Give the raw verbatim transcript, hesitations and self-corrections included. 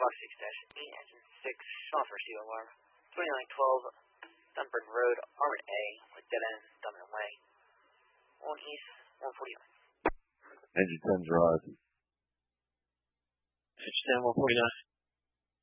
six dash eight, engine six, off for C O R. twenty-nine twelve, Dunburg Road, Armament A, with dead end, Dunman Way. one east, one forty-nine. Engine ten, Gerard. Engine ten, one forty-nine.